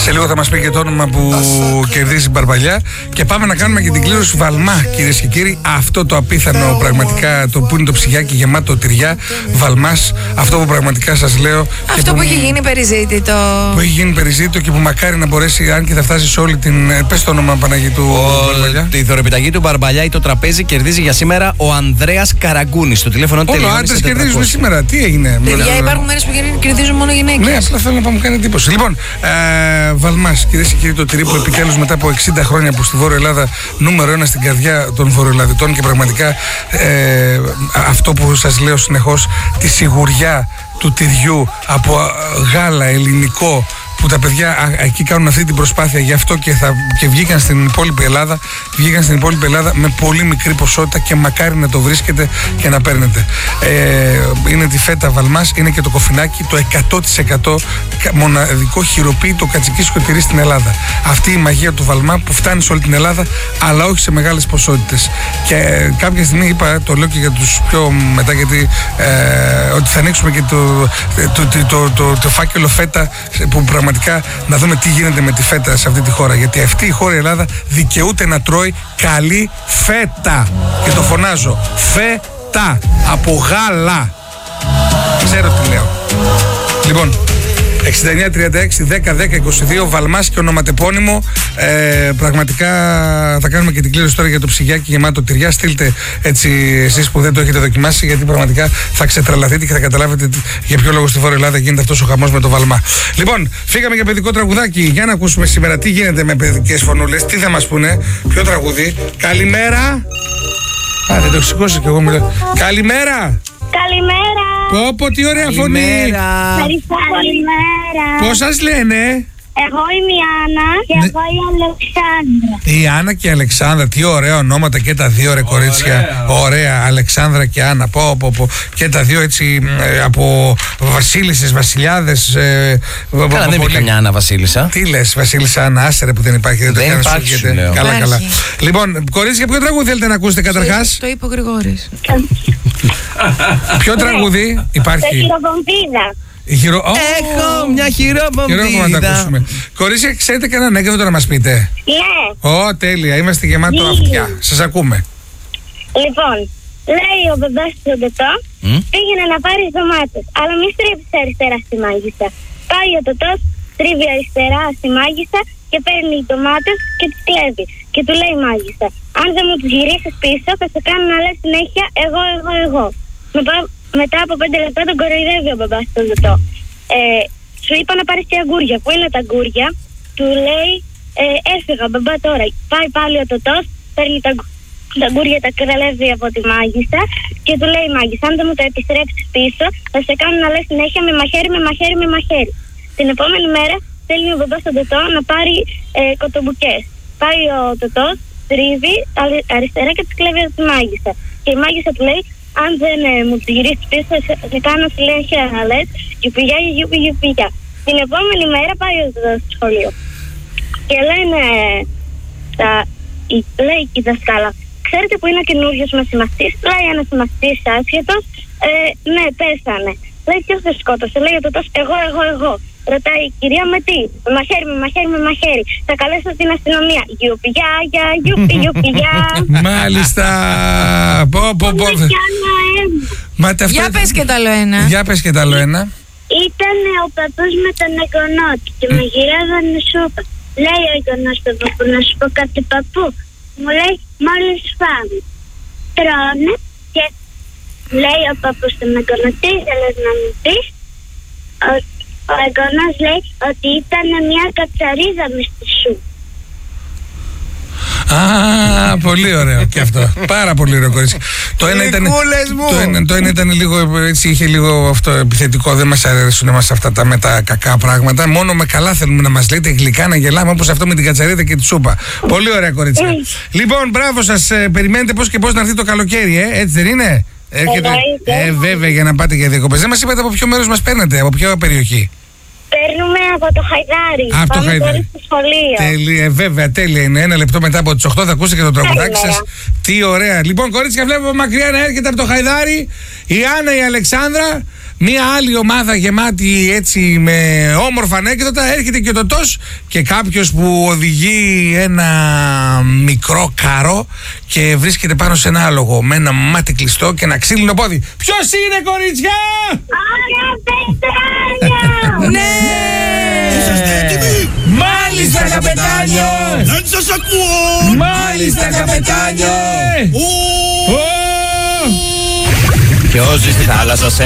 Σε λίγο θα μας πει και το όνομα που κερδίζει η Μπαρμπαλιά. Και πάμε να κάνουμε και την κλήρωση Βαλμά, κυρίες και κύριοι. Αυτό το απίθανο πραγματικά, το που είναι το ψυγιάκι γεμάτο τυριά. Βαλμάς, αυτό που πραγματικά σας λέω. Αυτό που έχει γίνει περιζήτητο. Που έχει γίνει περιζήτητο και που μακάρι να μπορέσει, αν και θα φτάσει σε όλη την. Πες το όνομα, Παναγί του Μπαρμπαλιά. Τη δωρεπιταγή του Μπαρμπαλιά ή το τραπέζι κερδίζει για σήμερα ο Ανδρέας Καραγκούνης. Το τηλέφωνο τελειώνει. Όλο άντρες κερδίζουν σήμερα. Τι έγινε? Παιδιά, υπάρχουν μέρες που κερδίζουν μόνο γυναίκες. Ναι, απλά θέλω να μου κάνει εντύπωση. Λοιπόν, Βαλμάς, κυρίες και κύριοι, το τυρί που επιτέλους μετά από 60 χρόνια που στη Βόρεια Ελλάδα νούμερο 1 στην καρδιά των Βορειοελλαδιτών και πραγματικά αυτό που σας λέω συνεχώς, τη σιγουριά του τυριού από γάλα ελληνικό, που τα παιδιά εκεί κάνουν αυτή την προσπάθεια, γι' αυτό και βγήκαν στην υπόλοιπη Ελλάδα. Βγήκαν στην υπόλοιπη Ελλάδα με πολύ μικρή ποσότητα και μακάρι να το βρίσκετε και να παίρνετε. Είναι τη φέτα Βαλμάς, είναι και το κοφινάκι, το 100% μοναδικό χειροποίητο κατσικίσικο τυρί στην Ελλάδα. Αυτή η μαγεία του Βαλμά που φτάνει σε όλη την Ελλάδα, αλλά όχι σε μεγάλες ποσότητες. Και κάποια στιγμή είπα, το λέω και για τους πιο μετά, γιατί ότι θα ανοίξουμε και το φάκελο φέτα, που πραγματικά να δούμε τι γίνεται με τη φέτα σε αυτή τη χώρα. Γιατί αυτή η χώρα, η Ελλάδα, δικαιούται να τρώει καλή φέτα. Και το φωνάζω, φέτα από γάλα. Ξέρω τι λέω. Λοιπόν, 69-36-10-10-22, Βαλμάς και ονοματεπώνυμο. Πραγματικά θα κάνουμε και την κλήρωση τώρα για το ψυγιάκι γεμάτο τυριά. Στείλτε έτσι εσείς που δεν το έχετε δοκιμάσει, γιατί πραγματικά θα ξετρελαθείτε και θα καταλάβετε για ποιο λόγο στη Βόρεια Ελλάδα γίνεται αυτός ο χαμός με το Βαλμά. Λοιπόν, φύγαμε για παιδικό τραγουδάκι. Για να ακούσουμε σήμερα τι γίνεται με παιδικές φωνούλες, τι θα μας πούνε, ποιο τραγούδι. Καλημέρα. Δεν το σηκώσω κι εγώ μιλάω. Καλημέρα. Καλημέρα. Πω, τι ωραία φωνή. Ευχαριστώ. Καλημέρα. Πώς σας λένε? Εγώ είμαι η Άννα και εγώ η Αλεξάνδρα. Η Άννα και η Αλεξάνδρα, τι ωραία ονόματα και τα δύο, ρε κορίτσια. Ωραία, Αλεξάνδρα και Άννα. Πω. Και τα δύο έτσι από βασίλισσες, βασιλιάδες. Καλά, δεν βρήκα μια Άννα Βασίλισσα. Τι λες, Βασίλισσα Άννα, άστερε που δεν υπάρχει. Δεν υπάρχει, λέω. Καλά. Λοιπόν, κορίτσια, ποιο τραγούδι θέλετε να ακούσετε καταρχάς? Το είπε ο Γρηγόρης. Ποιο τραγούδι υπάρχει? Το χειροβομβίδα. Έχω μια χειροβομβίδα. Κορίτσια, ξέρετε κανένα ανέκδοτο να μας πείτε? Ναι. Τέλεια, είμαστε γεμάτο αυτιά. Σας ακούμε. Λοιπόν, λέει ο μπαμπάς του τοτό, πήγαινε να πάρει ντομάτες, αλλά μη στρίβεις αριστερά στη μάγισσα. Πάει ο τοτός, στρίβει αριστερά στη μάγισσα και παίρνει οι ντομάτες και τις κλέβει. Και του λέει η μάγισσα, αν δεν μου τις γυρίσεις πίσω, θα σε κάνω να λες συνέχεια εγώ. Μετά από 5 λεπτά τον κοροϊδεύει ο μπαμπάς του τοτό. Σου είπα να πάρεις και αγκούρια. Πού είναι τα αγκούρια? Του λέει, έφυγα μπαμπά τώρα. Πάει πάλι ο τοτός, παίρνει τα αγκούρια, τα κραλεύει από τη μάγισσα και του λέει η μάγισσα, αν δεν μου τα επιστρέψεις πίσω, θα σε κάνω να λες συνέχεια με μαχαίρι. Την επόμενη μέρα θέλει ο μπαμπάς του τοτό να πάρει κοτομπουκές. Πάει ο τοτός, τρίβει αριστερά και τις κλέβει από τη μάγισσα. Και η μάγισσα του λέει, αν δεν μου τη γυρίσεις πίσω, θα κάνω συνέχεια να λες γιουπιγιά. Την επόμενη μέρα πάει στο σχολείο. Και λέει η δασκάλα, ξέρετε που είναι ο καινούριος μας συμμαθητής? Λέει ένας συμμαθητής άσχετος, ναι, πέσανε. Λέει, ποιος δεν σκότωσε? Λέει ο τοτός, εγώ. Ρωτάει η κυρία, με τι? Με μαχαίρι. Θα καλέσω την αστυνομία. Γιουπιγιά. Μάλιστα. Για πες και το άλλο ένα. Ήταν ο παππούς με τον εγγονό του και με γυρεύανε σούπα. Λέει ο εγγονός του παππού, να σου πω κάτι παππού? Μου λέει, μόλις φάμε. Τρώνε και λέει ο παππούς στον εγγονό, τι ήθελες να μου πεις? Ο εγγονός λέει ότι ήταν μια κατσαρίδα μες στη σούπα. Πολύ ωραίο και αυτό. Πάρα πολύ ωραίο, κορίτσι. Το ένα ήταν λίγο έτσι, είχε λίγο αυτό επιθετικό. Δεν μας αρέσουν εμάς αυτά τα με τα κακά πράγματα. Μόνο με καλά θέλουμε να μας λέτε, γλυκά να γελάμε, όπως αυτό με την κατσαρίδα και τη σούπα. Πολύ ωραία, κορίτσι. Λοιπόν, μπράβο σας. Περιμένετε πώς και πώς να έρθει το καλοκαίρι, έτσι δεν είναι? Έρχεται. Βέβαια, για να πάτε για διακοπές. Δεν μας είπατε από ποιο μέρος μας παίρνετε, από ποια περιοχή? παίρνουμε από το Χαϊδάρι. Από το Χαϊδάρι. Στο σχολείο. Βέβαια, τέλεια είναι. 1 λεπτό μετά από τις 8 θα ακούσετε και το τραγουδάκι σας. Τι ωραία. Λοιπόν, κορίτσια, βλέπω μακριά να έρχεται από το Χαϊδάρι η Άννα, η Αλεξάνδρα. Μία άλλη ομάδα γεμάτη έτσι με όμορφα ανέκδοτα. Έρχεται και το ΤΟΣ και κάποιος που οδηγεί ένα μικρό καρό και βρίσκεται πάνω σε ένα άλογο με ένα μάτι κλειστό και ένα ξύλινο πόδι. Ποιος είναι, κορίτσια? Άρα Πετράνιο! Ναι! Είσαστε έτοιμοι? Μάλιστα, καπετάνιο! Δεν σας ακούω! Μάλιστα, καπετάνιο! Ποιος ζει στη θάλασσα σε